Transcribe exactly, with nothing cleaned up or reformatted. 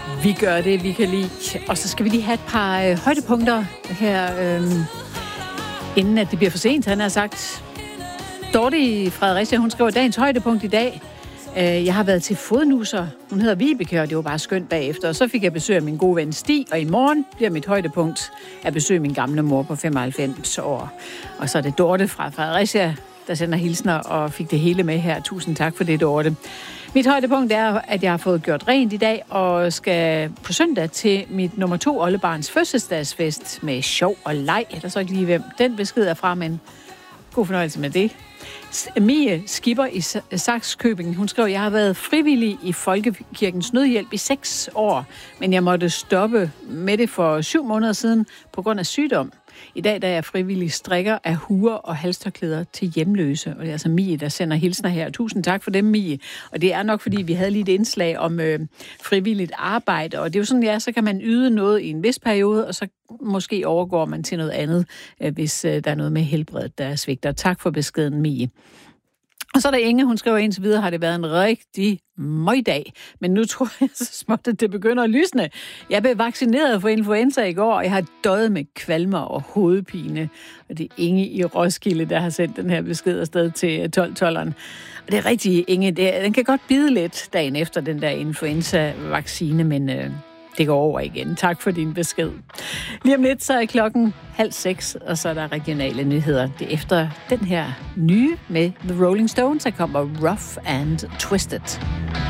Vi gør det, vi kan lide. Og så skal vi lige have et par øh, højdepunkter her, øh, inden at det bliver for sent, han har sagt. Dorte i Fredericia, hun skriver dagens højdepunkt i dag. Øh, jeg har været til fodnusser. Hun hedder Vibeke, og det var bare skønt bagefter. Og så fik jeg besøg af min gode ven Stig, og i morgen bliver mit højdepunkt at besøge min gamle mor på femoghalvfems år. Og så er det Dorte fra Fredericia, der sender hilsner og fik det hele med her. Tusind tak for det, Dorte. Mit højdepunkt er, at jeg har fået gjort rent i dag, og skal på søndag til mit nummer to oldebarns fødselsdagsfest med sjov og leg. Eller så ikke lige hvem den besked er fra, men god fornøjelse med det. Mie Skipper i Sakskøbing, hun skrev, jeg har været frivillig i Folkekirkens Nødhjælp i seks år, men jeg måtte stoppe med det for syv måneder siden på grund af sygdom. I dag der er jeg frivillig strikker af huer og halstørklæder til hjemløse, og det er altså Mie, der sender hilsner her. Tusind tak for dem, Mie. Og det er nok, fordi vi havde lige et indslag om øh, frivilligt arbejde, og det er jo sådan, ja, så kan man yde noget i en vis periode, og så måske overgår man til noget andet, øh, hvis øh, der er noget med helbredet, der svigter. Tak for beskeden, Mie. Og så er der Inge, hun skriver indtil videre, har det været en rigtig møgdag. Men nu tror jeg så småt, at det begynder at lysne. Jeg blev vaccineret for influenza i går, og jeg har døjet med kvalmer og hovedpine. Og det er Inge i Roskilde, der har sendt den her besked afsted til tolv-tolleren. Og det er rigtig, Inge, det, den kan godt bide lidt dagen efter den der influenza-vaccine, men øh, det går over igen. Tak for din besked. Lige om lidt, så er klokken halv seks, og så er der regionale nyheder. Det er efter den her nye med The Rolling Stones, der kommer Rough and Twisted.